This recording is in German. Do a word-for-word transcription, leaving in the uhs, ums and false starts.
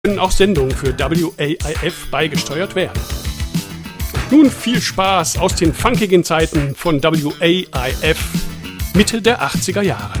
können auch Sendungen für W A I F beigesteuert werden. Nun viel Spaß aus den funkigen Zeiten von W A I F Mitte der achtziger Jahre.